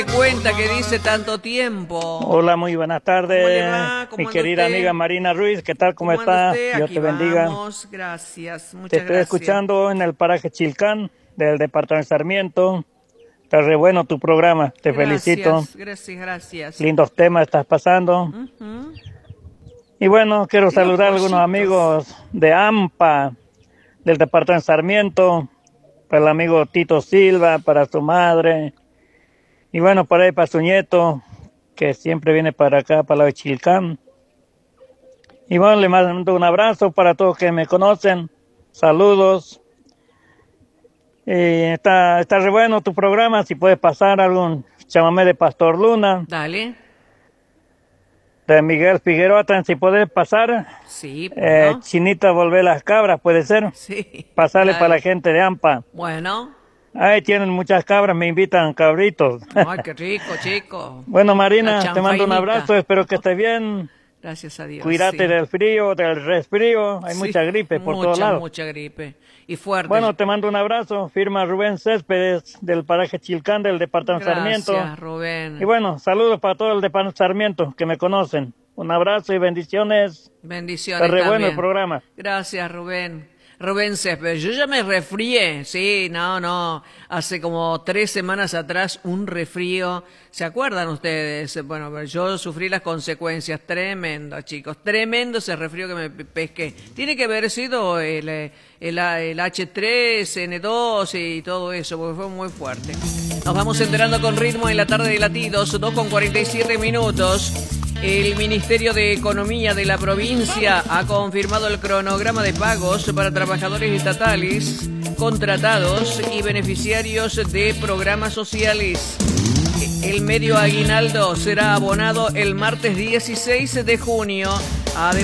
Cuenta que dice tanto tiempo. Hola, muy buenas tardes. ¿Cómo le va? ¿Cómo Mi anda querida usted? amiga Marina Ruiz, ¿qué tal? ¿Cómo está? Usted? Dios Aquí te bendiga. vamos. Gracias, muchas Te estoy gracias. escuchando en el paraje Chilcán del departamento de Sarmiento. Está re bueno tu programa, te felicito. Gracias. Lindos temas estás pasando. Y bueno, quiero saludar a algunos amigos de AMPA, del departamento de Sarmiento, para el amigo Tito Silva, para su madre, y bueno, para ahí para su nieto, que siempre viene para acá, para la de Chilcán. Y bueno, le mando un abrazo para todos que me conocen, saludos. Está re bueno tu programa, si puedes pasar algún chamamé de Pastor Luna. Dale. De Miguel Figueroa, si puedes pasar. Sí, bueno. Chinita volver las cabras, ¿puede ser? Sí. Pasarle Dale. para la gente de AMPA. Bueno. Ahí tienen muchas cabras, me invitan cabritos. Ay, qué rico, chico. Bueno, La Marina, te mando un chanfainita. abrazo, espero que estés bien. Gracias a Dios. Cuídate sí. del frío, del resfrío, hay mucha gripe por todos lados. Mucha gripe. Y fuerte. Bueno, te mando un abrazo, firma Rubén Céspedes del paraje Chilcán del departamento Sarmiento. Gracias, Rubén. Y bueno, saludos para todo el departamento Sarmiento que me conocen. Un abrazo y bendiciones. Bendiciones Está re también. bueno el programa. Gracias, Rubén. Rubén Céspedes, yo ya me resfrié, sí, no, hace como 3 semanas atrás un resfrío, ¿se acuerdan ustedes? Bueno, yo sufrí las consecuencias, tremendo, chicos, tremendo ese resfrío que me pesqué. Tiene que haber sido el H3N2 y todo eso, porque fue muy fuerte. Nos vamos enterando con ritmo en la tarde de Latidos, 2:47. El Ministerio de Economía de la provincia ha confirmado el cronograma de pagos para trabajadores estatales, contratados y beneficiarios de programas sociales. El medio aguinaldo será abonado el martes 16 de junio.